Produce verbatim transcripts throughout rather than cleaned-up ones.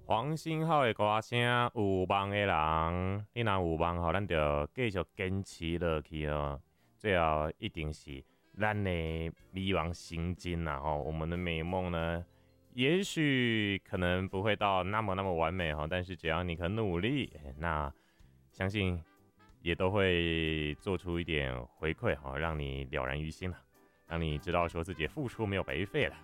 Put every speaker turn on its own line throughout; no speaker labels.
黄星浩的歌声，有梦的人，你若有梦吼，咱就继续坚持落去哦。最后一定是咱的美梦成真啦吼。我们的美梦呢，也许可能不会到那么那么完美哈，但是只要你肯努力，那相信也都会做出一点回馈哈，让你了然于心了，让你知道说自己的付出没有白费了。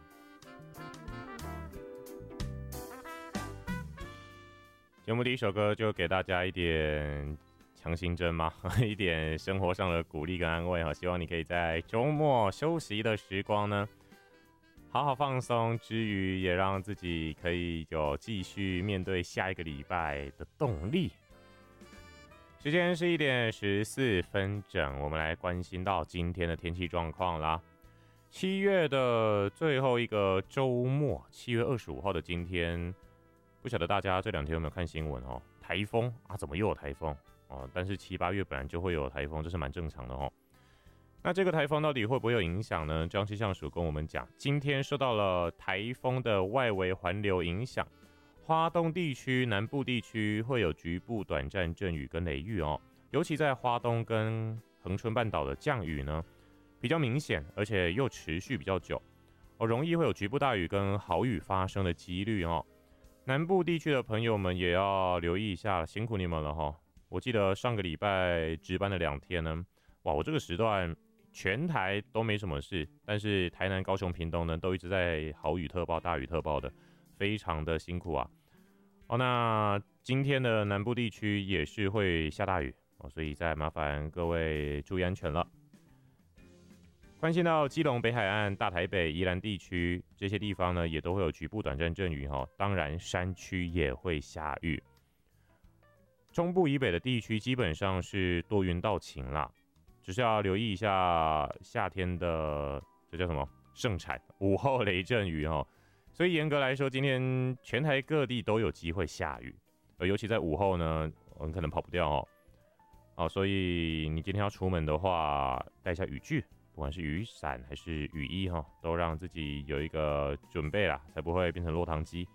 节目第一首歌就给大家一点强心针嘛，一点生活上的鼓励跟安慰哈。希望你可以在周末休息的时光呢，好好放松之余，也让自己可以有继续面对下一个礼拜的动力。时间是一点十四分整，我们来关心到今天的天气状况啦。七月的最后一个周末，七月二十五号的今天。不晓得大家这两天有没有看新闻哦？台风啊，怎么又有台风哦？但是七八月本来就会有台风，这是蛮正常的哦。那这个台风到底会不会有影响呢？中央气象署跟我们讲，今天受到了台风的外围环流影响，花东地区、南部地区会有局部短暂阵雨跟雷雨哦。尤其在花东跟恒春半岛的降雨呢，比较明显，而且又持续比较久哦，容易会有局部大雨跟豪雨发生的几率哦。南部地区的朋友们也要留意一下，辛苦你们了哈！我记得上个礼拜值班的两天呢，哇，我这个时段全台都没什么事，但是台南、高雄、屏东呢，都一直在豪雨特报、大雨特报的，非常的辛苦啊！哦，那今天的南部地区也是会下大雨哦，所以再麻烦各位注意安全了。关心到基隆北海岸、大台北、宜兰地区这些地方呢，也都会有局部短暂阵雨哈。当然，山区也会下雨。中部以北的地区基本上是多云到晴啦，只是要留意一下夏天的这叫什么盛产午后雷阵雨哈。所以严格来说，今天全台各地都有机会下雨，而尤其在午后呢，我们可能跑不掉哦。好，所以你今天要出门的话，带一下雨具。不管是雨伞还是雨衣哈，都让自己有一个准备啦，才不会变成落汤鸡。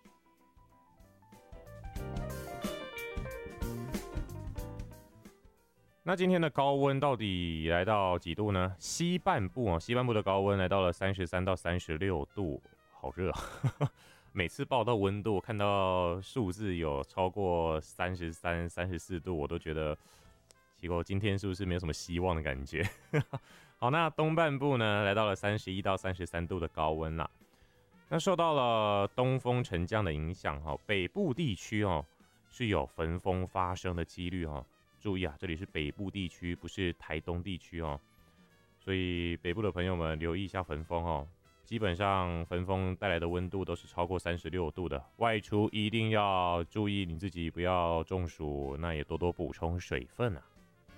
那今天的高温到底来到几度呢？西半部啊，西半部的高温来到了三十三到三十六度，好热啊！每次报到温度，看到数字有超过三十三、三十四度，我都觉得。结果今天是不是没有什么希望的感觉？好，那东半部呢，来到了三十一到三十三度的高温啦。那受到了东风沉降的影响，哈，北部地区哦是有焚风发生的几率哦。注意啊，这里是北部地区，不是台东地区哦。所以北部的朋友们留意一下焚风哦。基本上焚风带来的温度都是超过三十六度的，外出一定要注意你自己不要中暑，那也多多补充水分啊。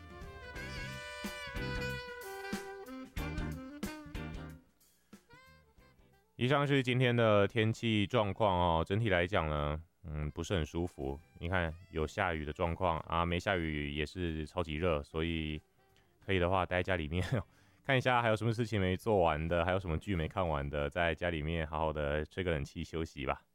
以上是今天的天气状况哦，整体来讲呢，嗯，不是很舒服。你看有下雨的状况啊，没下雨也是超级热，所以可以的话待在家里面看一下还有什么事情没做完的，还有什么剧没看完的，在家里面好好的吹个冷气休息吧。